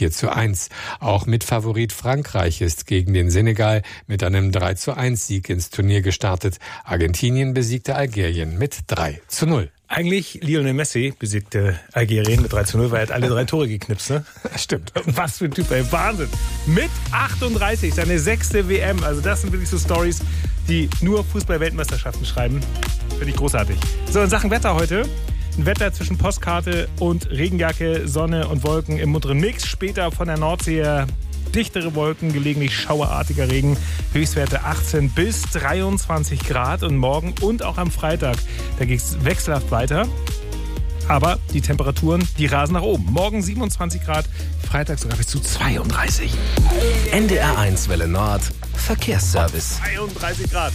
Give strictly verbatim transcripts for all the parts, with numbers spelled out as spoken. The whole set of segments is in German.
vier zu eins. Auch Mitfavorit Frankreich ist gegen den Senegal mit einem drei zu eins Sieg ins Turnier gestartet. Argentinien besiegte Algerien mit drei zu null. Eigentlich Lionel Messi besiegte Algerien mit drei zu null, weil er hat alle drei Tore geknipst, ne? Stimmt. Was für ein Typ, ey. Wahnsinn. Mit achtunddreißig, seine sechste W M. Also das sind wirklich so Stories, die nur Fußball-Weltmeisterschaften schreiben. Finde ich großartig. So, in Sachen Wetter heute. Ein Wetter zwischen Postkarte und Regenjacke, Sonne und Wolken im munteren Mix. Später von der Nordsee her dichtere Wolken, gelegentlich schauerartiger Regen. Höchstwerte achtzehn bis dreiundzwanzig Grad. Und morgen und auch am Freitag, da geht es wechselhaft weiter. Aber die Temperaturen, die rasen nach oben. Morgen siebenundzwanzig Grad, Freitag sogar bis zu zweiunddreißig. N D R eins Welle Nord, Verkehrsservice. zweiunddreißig Grad.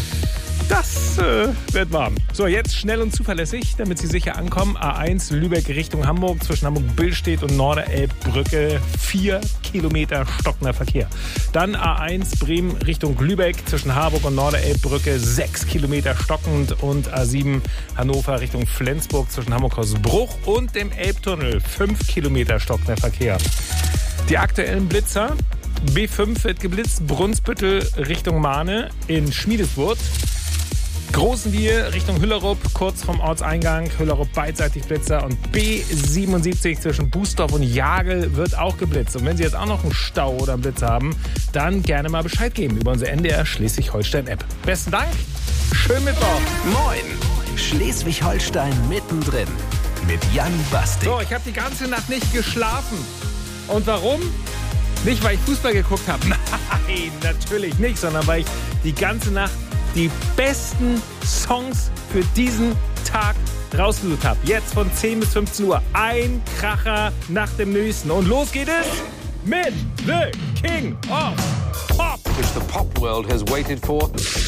Das äh, wird warm. So, jetzt schnell und zuverlässig, damit Sie sicher ankommen. A eins Lübeck Richtung Hamburg, zwischen Hamburg-Billstedt und Norderelbbrücke. Vier Kilometer stockender Verkehr. Dann A eins Bremen Richtung Lübeck, zwischen Harburg und Norderelbbrücke. Sechs Kilometer stockend. Und A sieben Hannover Richtung Flensburg, zwischen Hamburg-Hausbruch und dem Elbtunnel. Fünf Kilometer stockender Verkehr. Die aktuellen Blitzer. B fünf wird geblitzt, Brunsbüttel Richtung Mahne in Schmiedesburg. Großenbier Richtung Hüllerup, kurz vom Ortseingang. Hüllerup beidseitig Blitzer. Und B siebenundsiebzig zwischen Bußdorf und Jagel wird auch geblitzt. Und wenn Sie jetzt auch noch einen Stau oder einen Blitz haben, dann gerne mal Bescheid geben über unsere N D R Schleswig-Holstein-App. Besten Dank, schönen Mittwoch. Moin, Schleswig-Holstein mittendrin mit Jan Bastik. So, ich habe die ganze Nacht nicht geschlafen. Und warum? Nicht, weil ich Fußball geguckt habe. Nein, natürlich nicht, sondern weil ich die ganze Nacht die besten Songs für diesen Tag rausgesucht habe. Jetzt von zehn bis fünfzehn Uhr. Ein Kracher nach dem nächsten. Und los geht es mit The King of Pop. Which the pop world has waited for.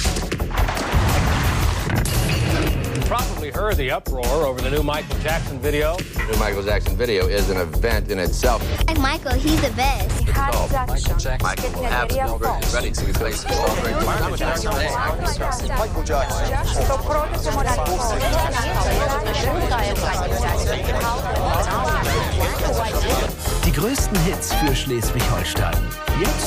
Probably heard the uproar over the new Michael Jackson video. The new Michael Jackson video is an event in itself. Like Michael, he's the best. Oh, Michael Jackson. Michael will have no ready to replace him. Michael Jackson. Michael Jackson. Die größten Hits für Schleswig-Holstein. Jetzt